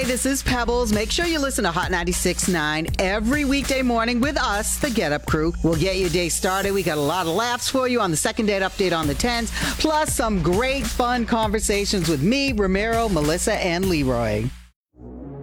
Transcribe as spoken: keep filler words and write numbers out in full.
this is Pebbles. Make sure you listen to Hot ninety-six point nine every weekday morning with us, the Get Up Crew. We'll get your day started. We got a lot of laughs for you on the second date update on the tens, plus some great fun conversations with me, Ramiro, Melissa, and Leroy.